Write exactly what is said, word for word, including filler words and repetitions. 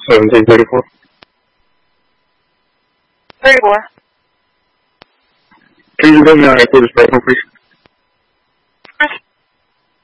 seventeen thirty-four. thirty-four. Can you give me a headquarters personal, please?